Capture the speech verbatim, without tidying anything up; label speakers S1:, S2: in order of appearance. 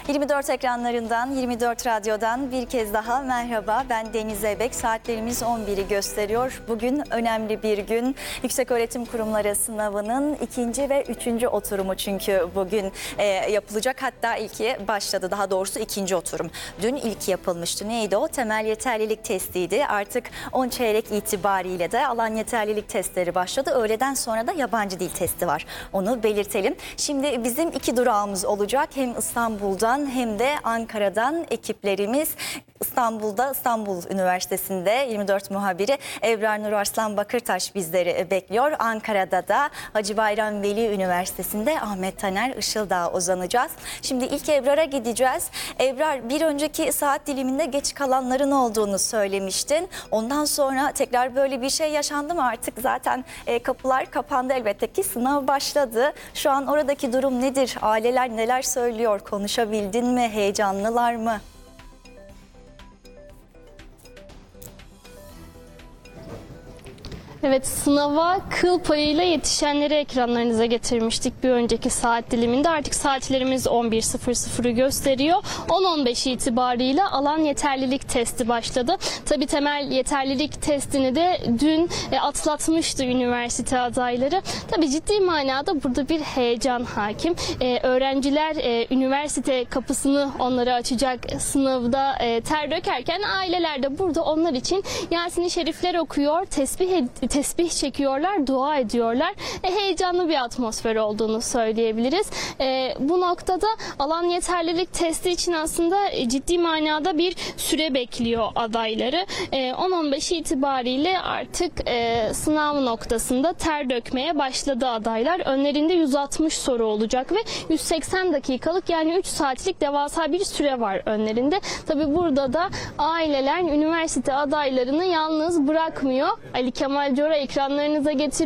S1: yirmi dört ekranlarından, yirmi dört radyodan bir kez daha merhaba. Ben Deniz Ebek. Saatlerimiz on biri gösteriyor. Bugün önemli bir gün. Yükseköğretim Kurumları sınavının ikinci ve üçüncü oturumu çünkü bugün e, yapılacak. Hatta ilki başladı. Daha doğrusu ikinci oturum. Dün ilki yapılmıştı. Neydi o? Temel yeterlilik testiydi. Artık on çeyrek itibariyle de alan yeterlilik testleri başladı. Öğleden sonra da yabancı dil testi var. Onu belirtelim. Şimdi bizim iki durağımız olacak. Hem İstanbul'dan hem de Ankara'dan ekiplerimiz. İstanbul'da İstanbul Üniversitesi'nde yirmi dört muhabiri Ebrar Nur Arslan Bakırtaş bizleri bekliyor. Ankara'da da Hacı Bayram Veli Üniversitesi'nde Ahmet Taner Işıldağ'a uzanacağız. Şimdi ilk Ebrar'a gideceğiz. Ebrar, bir önceki saat diliminde geç kalanların olduğunu söylemiştin. Ondan sonra tekrar böyle bir şey yaşandı mı? Artık zaten e, kapılar kapandı elbette ki, sınav başladı. Şu an oradaki durum nedir? Aileler neler söylüyor? Konuşabildin mi? Heyecanlılar mı?
S2: Evet, sınava kıl payıyla yetişenleri ekranlarınıza getirmiştik bir önceki saat diliminde. Artık saatlerimiz on bir sıfır sıfırı gösteriyor. on on beş itibarıyla alan yeterlilik testi başladı. Tabii temel yeterlilik testini de dün e, atlatmıştı üniversite adayları. Tabii ciddi manada burada bir heyecan hakim. E, öğrenciler e, üniversite kapısını onlara açacak sınavda e, ter dökerken aileler de burada onlar için Yasin-i Şerifler okuyor, tesbih tesbih çekiyorlar, dua ediyorlar. E, heyecanlı bir atmosfer olduğunu söyleyebiliriz. E, bu noktada alan yeterlilik testi için aslında e, ciddi manada bir süre bekliyor adayları. E, on on beş itibariyle artık e, sınav noktasında ter dökmeye başladı adaylar. Önlerinde yüz altmış soru olacak ve yüz seksen dakikalık, yani üç saatlik devasa bir süre var önlerinde. Tabi burada da aileler üniversite adaylarını yalnız bırakmıyor. Ali Kemal Cora ekranlarınıza getiriyor.